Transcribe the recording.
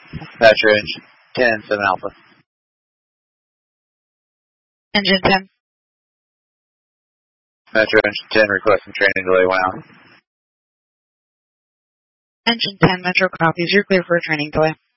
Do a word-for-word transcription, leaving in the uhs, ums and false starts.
Metro Engine ten, seven Alpha. Engine ten. Metro Engine ten, requesting training delay one hour. Engine ten, Metro copies. You're clear for a training delay.